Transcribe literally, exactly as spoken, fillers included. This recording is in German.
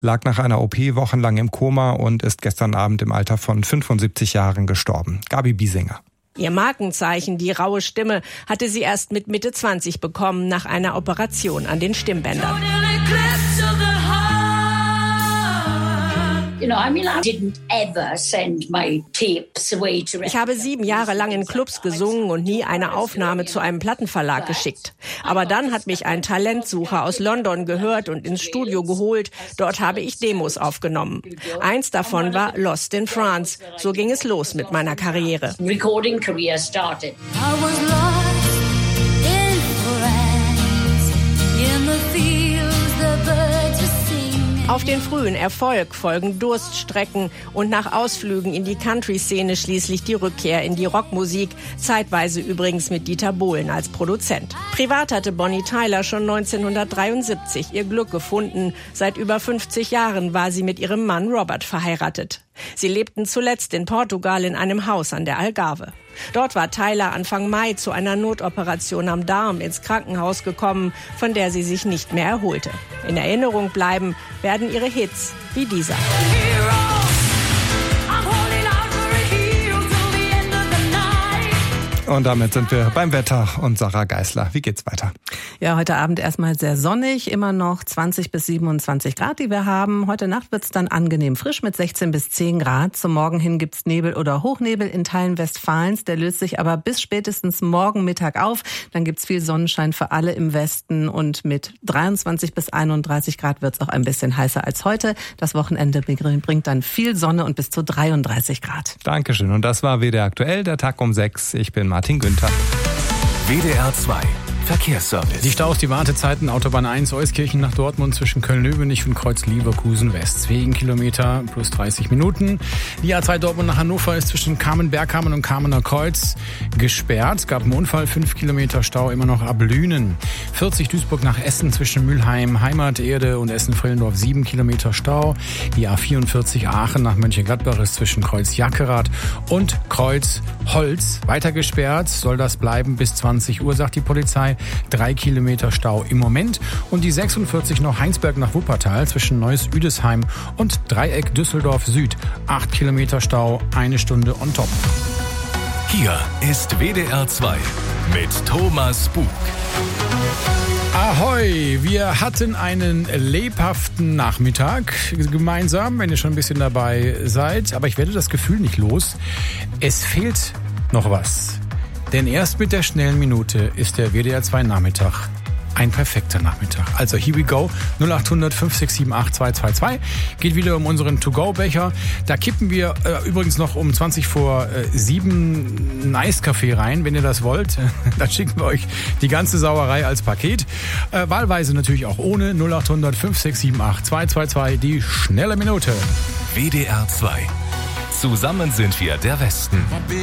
lag nach einer O P wochenlang im Koma und ist gestern Abend im Alter von fünfundsiebzig Jahren gestorben. Gabi Biesinger. Ihr Markenzeichen, die raue Stimme, hatte sie erst mit Mitte zwanzig bekommen, nach einer Operation an den Stimmbändern. Ich habe sieben Jahre lang in Clubs gesungen und nie eine Aufnahme zu einem Plattenverlag geschickt. Aber dann hat mich ein Talentsucher aus London gehört und ins Studio geholt. Dort habe ich Demos aufgenommen. Eins davon war Lost in France. So ging es los mit meiner Karriere. Recording career started. I was lost in France, in the fields the birds were singing. Auf den frühen Erfolg folgen Durststrecken und nach Ausflügen in die Country-Szene schließlich die Rückkehr in die Rockmusik, zeitweise übrigens mit Dieter Bohlen als Produzent. Privat hatte Bonnie Tyler schon neunzehnhundertdreiundsiebzig ihr Glück gefunden. Seit über fünfzig Jahren war sie mit ihrem Mann Robert verheiratet. Sie lebten zuletzt in Portugal in einem Haus an der Algarve. Dort war Tyler Anfang Mai zu einer Notoperation am Darm ins Krankenhaus gekommen, von der sie sich nicht mehr erholte. In Erinnerung bleiben werden ihre Hits wie dieser. Und damit sind wir beim Wetter und Sarah Geisler. Wie geht's weiter? Ja, heute Abend erstmal sehr sonnig, immer noch zwanzig bis siebenundzwanzig Grad, die wir haben. Heute Nacht wird's dann angenehm frisch mit sechzehn bis zehn Grad. Zum Morgen hin gibt's Nebel oder Hochnebel in Teilen Westfalens. Der löst sich aber bis spätestens morgen Mittag auf. Dann gibt's viel Sonnenschein für alle im Westen und mit dreiundzwanzig bis einunddreißig Grad wird's auch ein bisschen heißer als heute. Das Wochenende bringt dann viel Sonne und bis zu dreiunddreißig Grad. Dankeschön. Und das war W D R aktuell, der Tag um sechs. Ich bin Martin Günther. W D R zwei Verkehrsservice. Die Staus, die Wartezeiten, Autobahn eins, Euskirchen nach Dortmund zwischen Köln-Löwenich und Kreuz-Leverkusen West. Wegen Kilometer plus dreißig Minuten. Die A zwei Dortmund nach Hannover ist zwischen Kamen-Bergkamen und Kamener Kreuz gesperrt. Es gab einen Unfall, fünf Kilometer Stau immer noch ab Lünen. vierzig Duisburg nach Essen zwischen Mülheim, Heimaterde und Essen-Frillendorf, sieben Kilometer Stau. Die A vierundvierzig Aachen nach Mönchengladbach ist zwischen Kreuz-Jackerath und Kreuz-Holz weiter gesperrt. Soll das bleiben bis zwanzig Uhr, sagt die Polizei. Drei Kilometer Stau im Moment. Und die sechsundvierzig noch Heinsberg nach Wuppertal zwischen Neuss-Üdesheim und Dreieck Düsseldorf Süd. Acht Kilometer Stau, eine Stunde on top. Hier ist W D R zwei mit Thomas Bug. Ahoi, wir hatten einen lebhaften Nachmittag gemeinsam, wenn ihr schon ein bisschen dabei seid. Aber ich werde das Gefühl nicht los. Es fehlt noch was. Denn erst mit der schnellen Minute ist der W D R zwei Nachmittag ein perfekter Nachmittag. Also here we go. null acht hundert fünf sechs sieben acht zwei zwei zwei. Geht wieder um unseren To-Go-Becher. Da kippen wir äh, übrigens noch um zwanzig vor sieben einen Eiskaffee rein, wenn ihr das wollt. Dann schicken wir euch die ganze Sauerei als Paket. Äh, wahlweise natürlich auch ohne. null acht hundert fünf sechs sieben acht zwei zwei zwei. Die schnelle Minute. W D R zwei. Zusammen sind wir der Westen.